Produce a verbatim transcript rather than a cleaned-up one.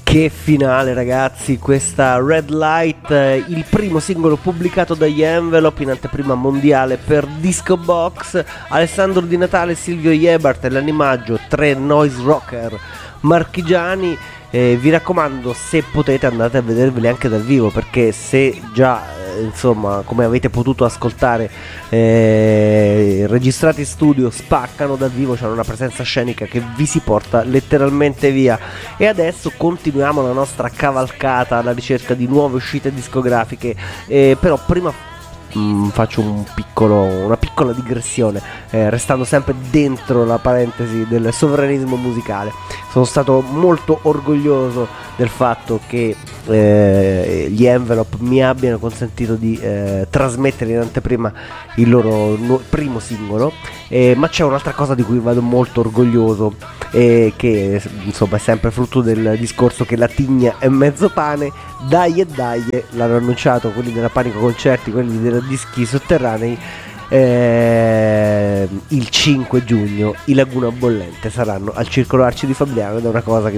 Che finale, ragazzi, questa Red Light, eh, il primo singolo pubblicato dagli Envelope in anteprima mondiale per Disco Box. Alessandro Di Natale, Silvio Ebert e l'animaggio, tre noise rocker marchigiani. Eh, vi raccomando, se potete, andate a vederveli anche dal vivo, perché se già eh, insomma, come avete potuto ascoltare, eh, registrati in studio spaccano, dal vivo c'hanno una presenza scenica che vi si porta letteralmente via. E adesso continuiamo la nostra cavalcata alla ricerca di nuove uscite discografiche, eh, però prima Mm, faccio un piccolo, una piccola digressione, eh, restando sempre dentro la parentesi del sovranismo musicale. Sono stato molto orgoglioso del fatto che eh, gli Envelope mi abbiano consentito di eh, trasmettere in anteprima il loro nu- primo singolo, eh, ma c'è un'altra cosa di cui vado molto orgoglioso, eh, che insomma è sempre frutto del discorso che la tigna è mezzo pane. Dai e dai, l'hanno annunciato quelli della Panico Concerti, quelli della Dischi Sotterranei, eh, il cinque giugno i Laguna Bollente saranno al Circolo Arci di Fabriano, ed è una cosa che